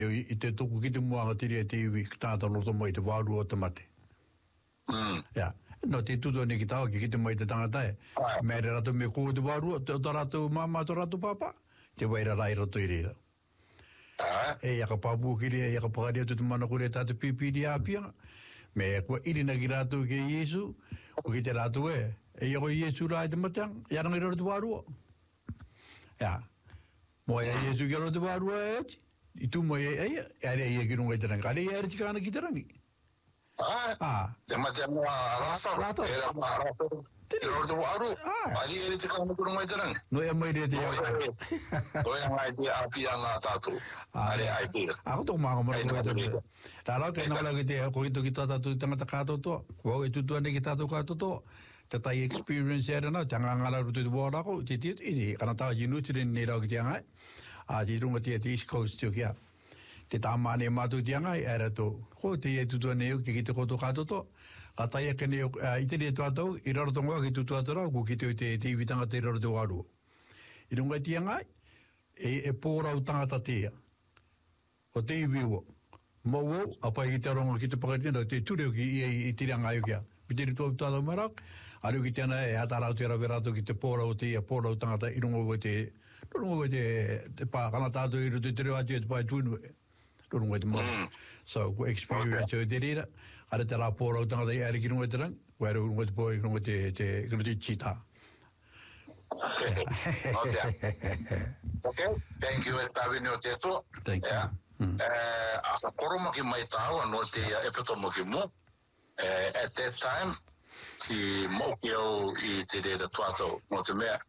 I te tuku ki te muanga tiri e te iwi tāta roto mai te wāru o te mate. Ia. No te tuto ni ki tāwa ki te mai te tangata e. Mere rato me kō te wāru o te rato māma to rato papa. Te waira rai roto i reira. E ia ka pāpū kiri e ia ka pakaria tu te mana kore tāte pipiri āpia. Me kua irina ki rato ki Iesu. O ki te rato e. E ia ko Iesu rai te mateang. Ia rangi raro te wāru o. Ia. Mo ia Iesu ki raro te wāru o e ati. I tu mo e are ia ki runga i te rangi. Are ia ere tikana ki te rangi. Te mateang rato. Era rato. Te raro te wāru. Are ere tikana ki runga i te rangi. No e mai re te ia. Toi ngai te apia ngā tātou. Are ai pira. Ako tō mānga mara koe tō. Rāra kai nāla ki te ko ito ki tātou tangata kātou tō. Wau e tutu ane ki tātou kātou tō. Te tai experience e rana. Te ngangara rutu te wārako. Te tit. Iti kanatawa University nei rau ki te angai. Te runga te East Coast tō kia. Te tāmane mātou te angai. Era tō. Ko te e tutu ane ki te koto kātou tō. A tai e kene i te rea tuatau. I raro tonga ki tutu atarau. Ko ki te iwitanga te raro te wāru. I runga te angai. E pōrau tangata tea. O te iwiwa. Mau apa ki te aronga ki te pakatina, te ture ki i tira ngai o kia. Mi te ritua tātou marak, aru ki tēnā e atarau te rawerato ki te pōrau te ia pōrau tangata i runga o te pā kana tātou i rutu te reo atu e te pai tuinu e. Runga te mau. So, ko experience o te rira, ara te rā pōrau tangata i ari ki runga te rang, ko aru runga te pōi, runga te chita. Okay, thank you Tavini o te to. Thank you. Asa koroma ki mai tāua no te epitomo ki mo. At that time, ki mauki au I te reira tuatau no te mea.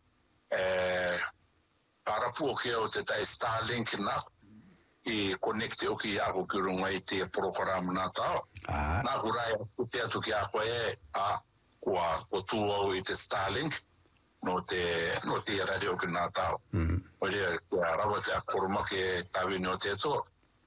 Parapu o ki au te tai Starlink na I connecte o ki ako ki runga I te program na tāua. Nā kurai te atu ki ako kua o tū au I te Starlink. No te radio ki nā tāu. Orea, kia rawa te akoroma ke Tavini o te to.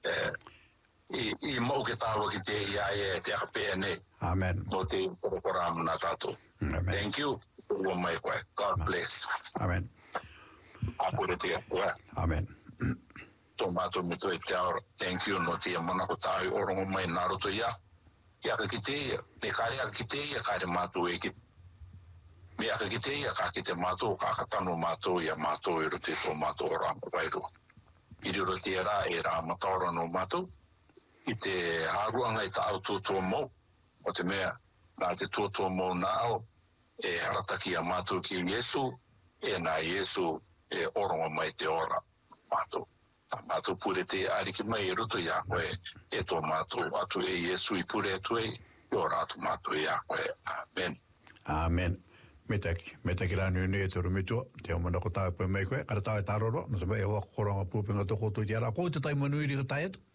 I mau ke tāua ki te iae te akapene. Amen. No te program nā tātou. Thank you. Ua mai koe. God bless. Amen. Apure te koe. Amen. Tō mātou me toi te aora. Thank you. No te manako tāu orongo mai nā roto ia. Ia ka ki te ia. Te kare aka ki te ia kare mātou e ki me aka ki te ia ka ki te mātou, ka katano mātou ia mātou I rote tō mātou o rāma wairu. I riro te rā e rā mataora no mātou. I te haruanga I ta au tō mō. O te mea, nā te tō mō nā au, e harataki a mātou ki Iesu, e nā Iesu e oronga mai te ora mātou. Tā mātou pure te ariki mai I roto ia koe, e tō mātou atu e Iesu I pure atu e, I ora atu mātou ia koe. Amen. Amen. Me taki rānu e te rumitua, te o mana ko tāu pui mai koe, kara tāu e tāroro, no te mai e hoa koronga pūpinga toko tui te ara, ko te tai manuiri ka tai atu.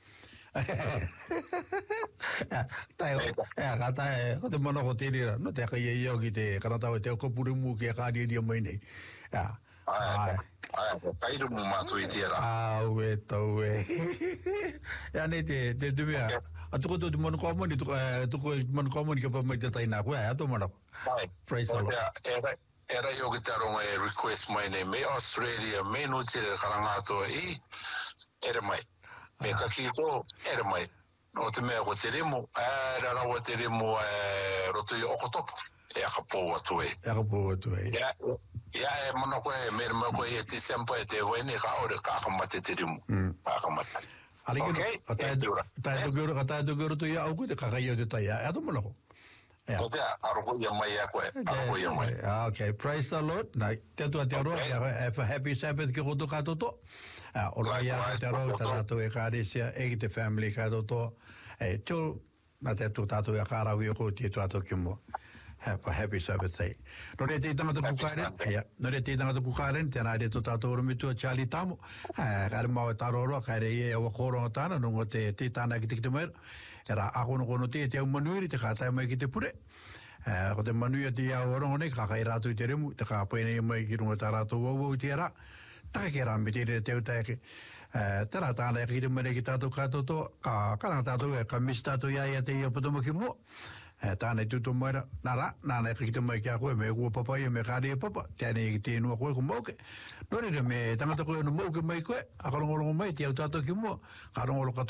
Tai o, ka tai, ko te mana ko te rira, no te aka iau ki te karatau e te o kopurimu ki a kāri ria mai nei. Kairu mu mātou I te ara. Aue, tau e. Ia nei te mea, a tuko tō te mana komoni, tuko mana komoni ka pa mai te tai nā koe, ato mana ko. Praise the Lord. Era yo ki te aronga e request mai nei, me Australia, me nutere karangātoa I, ere mai. Me kakito, ere mai. No te mea ko te remo, era rawa te remo roto I okotopo, e aka pō atu e. Aka pō atu e. Ia e mana koe, mera mai koe e December e te wene, ka ore ka akamate te remo. Ka akamate. Okay, tai tu guru tu ia au ko te kakai o te tai, ato mana ko. O te aroko ia mai a koe, aroko ia mai. Okay, praise the Lord. Nā, te atua te aroa, have a happy Sabbath ki koto katoto. O rai a te aroa, te rātou e kāresia, e ki te family katoto. Tō, nā te atua tātou e kārawi o ko te atua ki mua. Have a happy Sabbath day. No re te tangata pukaren, tēnā re tō tātou ramitua Charlie Tamo. Kāre mau e taroroa, kāre e awa kōronga tāna, nunga te tāna ki te maera. E rā akono te au manuiri, te kātai mai ki te pure. Ko te manuia te au orongo nei, kākai rātou I te remu, te kā poenei mai ki runga tā rātou wauwau te rā. Taka ke rā me te re te utaeke. Tērā tāna e ki te mare ki tātou kātoto, ka karanga tātou e ka misi tātou ia te ia patoma ki mua. Tāne tuto moira, nara, nāna ki te mai kia koe, me ua papai, me kāre papa, tēne ki te inua koe ko mauke. Nore me tangata koe no mauke mai koe, a karongoro mai, te au tātou ki mua, karongoro